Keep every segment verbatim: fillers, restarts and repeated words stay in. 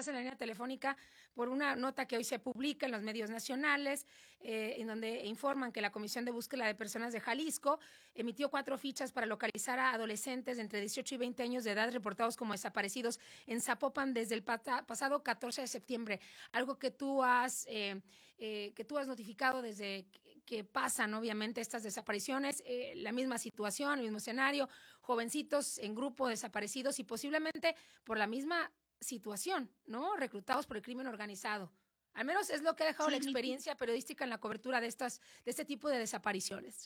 estás en la línea telefónica por una nota que hoy se publica en los medios nacionales, eh, en donde informan que la Comisión de Búsqueda de Personas de Jalisco emitió cuatro fichas para localizar a adolescentes de entre dieciocho y veinte años de edad reportados como desaparecidos en Zapopan desde el pata, pasado catorce de septiembre. Algo que tú has, eh, eh, que tú has notificado desde que, que pasan, obviamente, estas desapariciones, eh, la misma situación, el mismo escenario, jovencitos en grupo desaparecidos y posiblemente por la misma situación, ¿no? Reclutados por el crimen organizado. Al menos es lo que ha dejado Sí, la experiencia periodística en la cobertura de estas, de este tipo de desapariciones.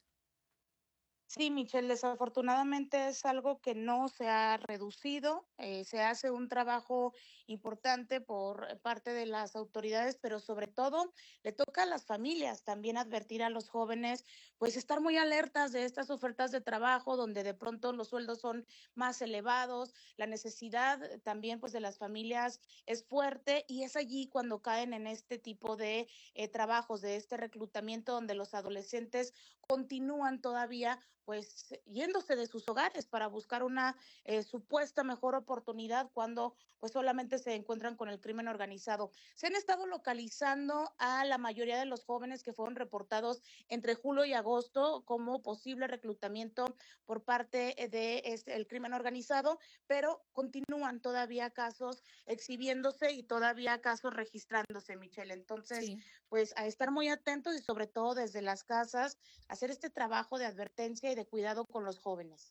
Sí, Michelle, desafortunadamente es algo que no se ha reducido, eh, se hace un trabajo importante por parte de las autoridades, pero sobre todo le toca a las familias también advertir a los jóvenes, pues estar muy alertas de estas ofertas de trabajo donde de pronto los sueldos son más elevados, la necesidad también pues de las familias es fuerte y es allí cuando caen en este tipo de eh, trabajos, de este reclutamiento donde los adolescentes continúan todavía pues yéndose de sus hogares para buscar una eh, supuesta mejor oportunidad cuando pues solamente se encuentran con el crimen organizado. Se han estado localizando a la mayoría de los jóvenes que fueron reportados entre julio y agosto como posible reclutamiento por parte de este, el crimen organizado, pero continúan todavía casos exhibiéndose y todavía casos registrándose, Michelle. Entonces, Sí. pues a estar muy atentos y sobre todo desde las casas, hacer este trabajo de advertencia y de cuidado con los jóvenes.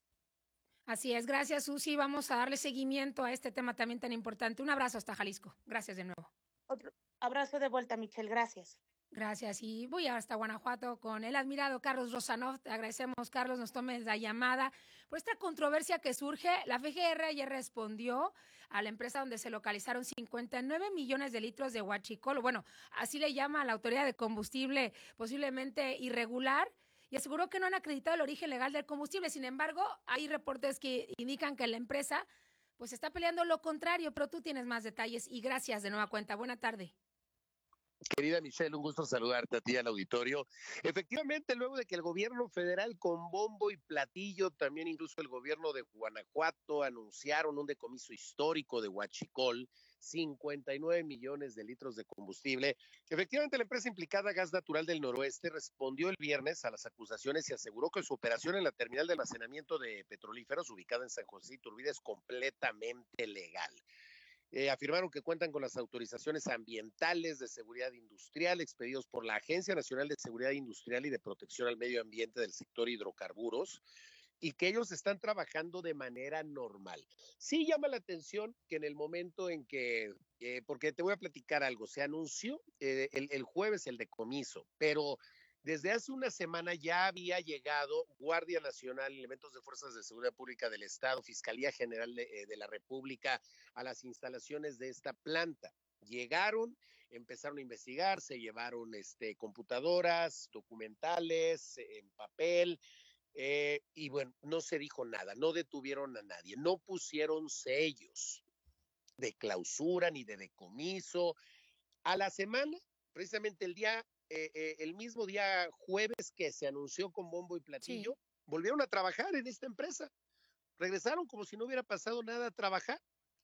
Así es, gracias Susi, vamos a darle seguimiento a este tema también tan importante. Un abrazo hasta Jalisco, gracias de nuevo. Otro abrazo de vuelta, Michelle, gracias. Gracias, y voy hasta Guanajuato con el admirado Carlos Rosanov. Te agradecemos, Carlos, nos tomes la llamada. Por esta controversia que surge, la F G R ayer respondió a la empresa donde se localizaron cincuenta y nueve millones de litros de huachicol, bueno, así le llama a la autoridad de combustible posiblemente irregular, y aseguró que no han acreditado el origen legal del combustible. Sin embargo, hay reportes que indican que la empresa pues está peleando lo contrario, pero tú tienes más detalles y gracias de nueva cuenta. Buena tarde. Querida Michelle, un gusto saludarte a ti al auditorio. Efectivamente, luego de que el gobierno federal con bombo y platillo, también incluso el gobierno de Guanajuato anunciaron un decomiso histórico de huachicol, cincuenta y nueve millones de litros de combustible. Efectivamente, la empresa implicada Gas Natural del Noroeste respondió el viernes a las acusaciones y aseguró que su operación en la terminal de almacenamiento de petrolíferos ubicada en San José Iturbide es completamente legal. Eh, afirmaron que cuentan con las autorizaciones ambientales de seguridad industrial expedidos por la Agencia Nacional de Seguridad Industrial y de Protección al Medio Ambiente del sector hidrocarburos y que ellos están trabajando de manera normal. Sí llama la atención que en el momento en que, eh, porque te voy a platicar algo, se anunció eh, el, el jueves el decomiso, pero desde hace una semana ya había llegado Guardia Nacional, elementos de Fuerzas de Seguridad Pública del Estado, Fiscalía General de, eh, de la República a las instalaciones de esta planta. Llegaron, empezaron a investigar, se llevaron este, computadoras, documentales en papel, eh, y bueno, no se dijo nada, no detuvieron a nadie, no pusieron sellos de clausura ni de decomiso. A la semana, precisamente el día Eh, eh, el mismo día jueves que se anunció con bombo y platillo, Sí. volvieron a trabajar en esta empresa. Regresaron como si no hubiera pasado nada a trabajar.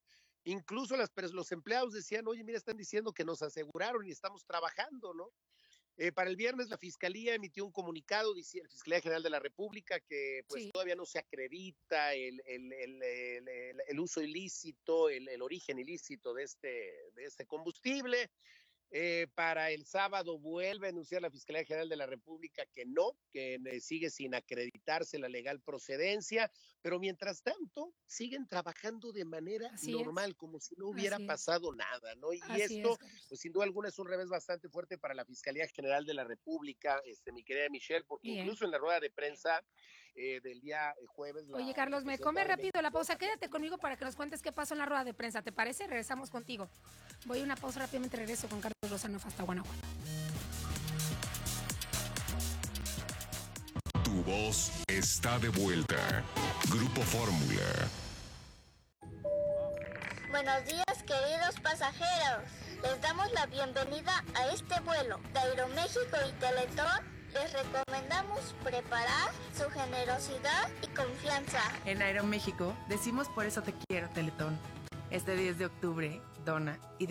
Incluso las, los empleados decían, oye, mira, están diciendo que nos aseguraron y estamos trabajando, ¿no? Eh, para el viernes la Fiscalía emitió un comunicado, dice la Fiscalía General de la República, que pues Sí. todavía no se acredita el, el, el, el, el, el uso ilícito, el, el origen ilícito de este, de este combustible. Eh, para el sábado vuelve a anunciar la Fiscalía General de la República que no, que eh, sigue sin acreditarse la legal procedencia, pero mientras tanto siguen trabajando de manera Así es, normal, como si no hubiera así es, pasado nada, ¿no? Y así es, esto, Carlos. pues sin duda alguna es un revés bastante fuerte para la Fiscalía General de la República, este, mi querida Michelle, porque Bien. incluso en la rueda de prensa eh, del día jueves, la, Oye, la Carlos, me presidenta come de rápido la México pausa. había Quédate conmigo para que nos cuentes qué pasó en la rueda de prensa. ¿Te parece? Regresamos contigo. Voy a una pausa rápidamente, regreso con Carlos Lozano hasta Guanajuato. Tu voz está de vuelta. Grupo Fórmula. Buenos días, queridos pasajeros. Les damos la bienvenida a este vuelo de Aeroméxico y Teletón. Les recomendamos preparar su generosidad y confianza. En Aeroméxico decimos por eso te quiero, Teletón. Este diez de octubre, dona y